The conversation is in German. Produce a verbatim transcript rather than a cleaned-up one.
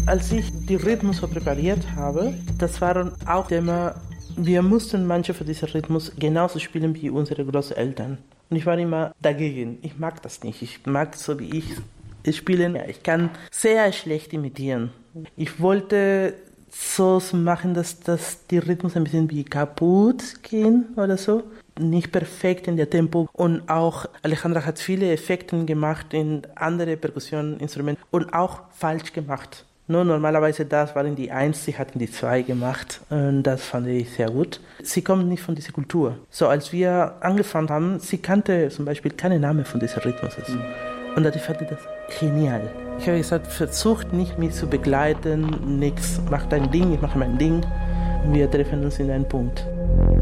Als ich die Rhythmus so präpariert habe, das waren auch Themen, wir mussten manche von diesem Rhythmus genauso spielen wie unsere Großeltern. Und ich war immer dagegen. Ich mag das nicht. Ich mag so wie ich spielen. Ich kann sehr schlecht imitieren. Ich wollte so machen, dass, dass die Rhythmus ein bisschen wie kaputt gehen oder so. Nicht perfekt in der Tempo. Und auch Alejandra hat viele Effekte gemacht in andere Perkussioninstrumente und auch falsch gemacht. No, normalerweise das waren die Eins, sie hatten die Zwei gemacht und das fand ich sehr gut. Sie kommt nicht von dieser Kultur. So als wir angefangen haben, sie kannte zum Beispiel keinen Namen von diesem Rhythmus. Mhm. Und dadurch fand ich das genial. Ich habe gesagt, versucht nicht mich zu begleiten, nichts, mach dein Ding, ich mache mein Ding. Wir treffen uns in einem Punkt.